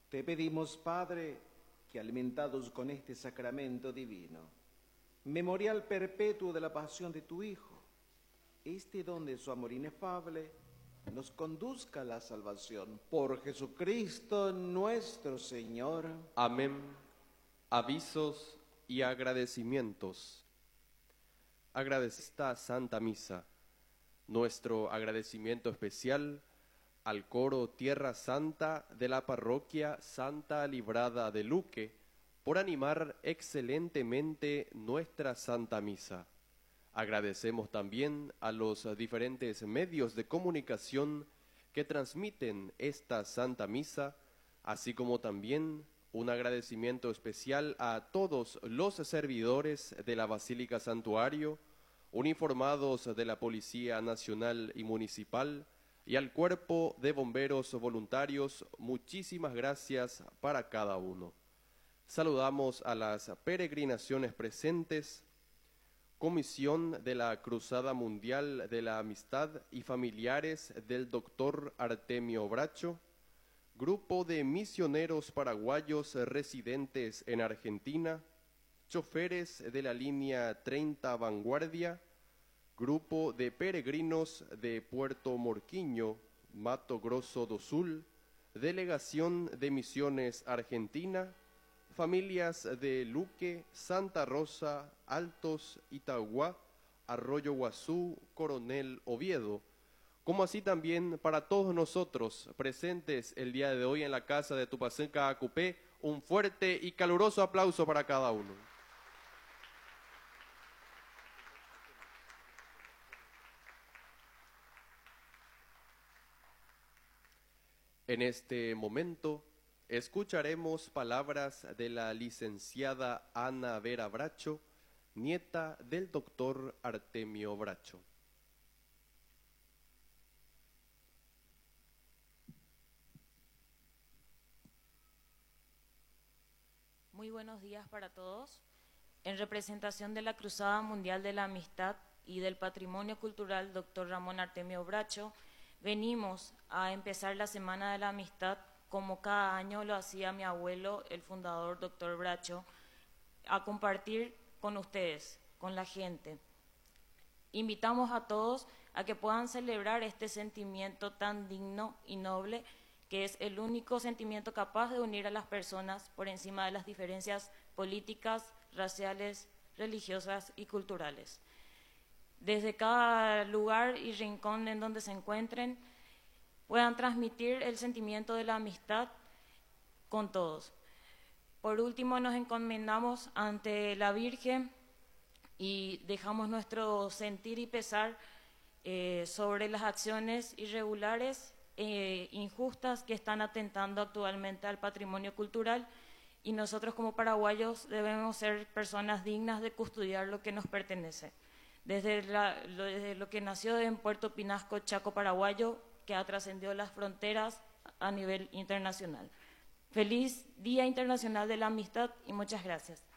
Te pedimos, Padre, que alimentados con este sacramento divino, memorial perpetuo de la pasión de tu Hijo, este don de su amor inefable nos conduzca a la salvación. Por Jesucristo nuestro Señor. Amén. Avisos y agradecimientos. Agradecida Santa Misa. Nuestro agradecimiento especial al coro Tierra Santa de la parroquia Santa Librada de Luque por animar excelentemente nuestra Santa Misa. Agradecemos también a los diferentes medios de comunicación que transmiten esta Santa Misa, así como también un agradecimiento especial a todos los servidores de la Basílica Santuario, uniformados de la Policía Nacional y Municipal, y al Cuerpo de Bomberos Voluntarios. Muchísimas gracias para cada uno. Saludamos a las peregrinaciones presentes, Comisión de la Cruzada Mundial de la Amistad y familiares del doctor Artemio Bracho, Grupo de Misioneros Paraguayos residentes en Argentina, choferes de la línea 30 Vanguardia, Grupo de Peregrinos de Puerto Morquiño, Mato Grosso do Sul, Delegación de Misiones Argentina, familias de Luque, Santa Rosa, Altos, Itagua, Arroyo Guazú, Coronel Oviedo, como así también para todos nosotros presentes el día de hoy en la casa de Tupacenca Acupé, un fuerte y caluroso aplauso para cada uno. En este momento escucharemos palabras de la licenciada Ana Vera Bracho, nieta del doctor Artemio Bracho. Muy buenos días para todos. En representación de la Cruzada Mundial de la Amistad y del Patrimonio Cultural Dr. Ramón Artemio Bracho, venimos a empezar la Semana de la Amistad como cada año lo hacía mi abuelo, el fundador Dr. Bracho, a compartir con ustedes, con la gente. Invitamos a todos a que puedan celebrar este sentimiento tan digno y noble, que es el único sentimiento capaz de unir a las personas por encima de las diferencias políticas, raciales, religiosas y culturales. Desde cada lugar y rincón en donde se encuentren, puedan transmitir el sentimiento de la amistad con todos. Por último, nos encomendamos ante la Virgen y dejamos nuestro sentir y pesar sobre las acciones irregulares e injustas que están atentando actualmente al patrimonio cultural, y nosotros como paraguayos debemos ser personas dignas de custodiar lo que nos pertenece. Desde lo que nació en Puerto Pinasco, Chaco paraguayo, que ha trascendido las fronteras a nivel internacional. Feliz Día Internacional de la Amistad y muchas gracias.